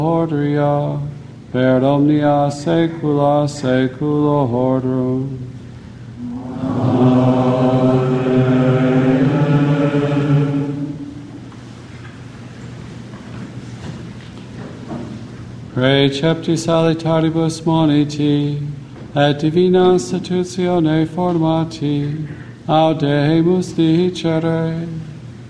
Ordria, per omnia saecula saeculorum. Precepti salitaribus moniti, et divina institutione formati, audemus dicere.